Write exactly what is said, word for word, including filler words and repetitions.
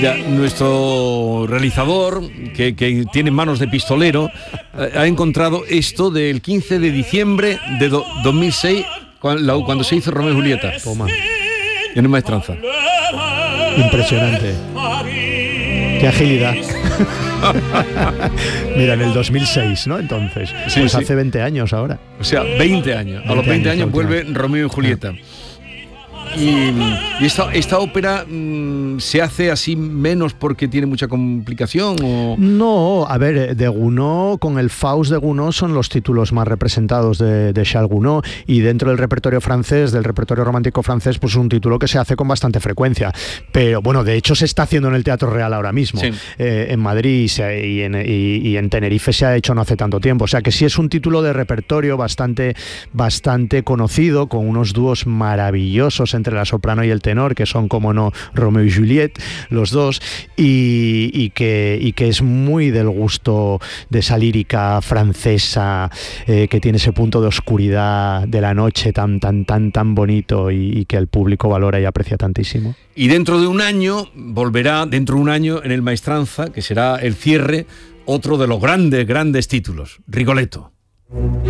Ya, nuestro realizador, que, que tiene manos de pistolero, ha encontrado esto del quince de diciembre de do, dos mil seis, cuando, cuando se hizo Romeo y Julieta. Toma. En maestranza. Impresionante. Qué agilidad. Mira, en el dos mil seis, ¿no? Entonces, sí, pues sí. hace veinte años ahora. O sea, veinte años. A los veinte años, años vuelve Romeo y Julieta. Y, y esta, esta ópera mmm, se hace así menos porque tiene mucha complicación o... No, a ver, de Gounod con el Faust de Gounod son los títulos más representados de, de Charles Gounod, y dentro del repertorio francés, del repertorio romántico francés, pues es un título que se hace con bastante frecuencia, pero bueno, de hecho se está haciendo en el Teatro Real ahora mismo, sí. eh, en Madrid y, se, y, en, y, y en Tenerife se ha hecho no hace tanto tiempo, o sea que sí es un título de repertorio bastante, bastante conocido, con unos dúos maravillosos entre la soprano y el tenor, que son, como no, Romeo y Juliette, los dos, y, y, que, y que es muy del gusto de esa lírica francesa, eh, que tiene ese punto de oscuridad de la noche tan, tan, tan, tan bonito, y, y que el público valora y aprecia tantísimo. Y dentro de un año, volverá, dentro de un año, en el Maestranza, que será el cierre, otro de los grandes, grandes títulos, Rigoletto.